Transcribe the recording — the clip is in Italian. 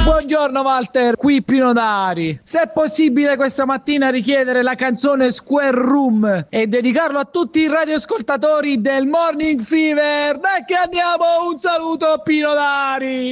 Buongiorno Walter, qui Pino Dari. Se è possibile questa mattina richiedere la canzone Square Room e dedicarlo a tutti i radioascoltatori del Morning Fever. Dai che andiamo, un saluto Pino Dari.